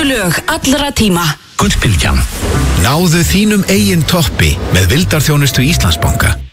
lög allra tíma. Gullbylgjan. Náðu þínum eigin toppi með vildarþjónustu Íslandsbanka.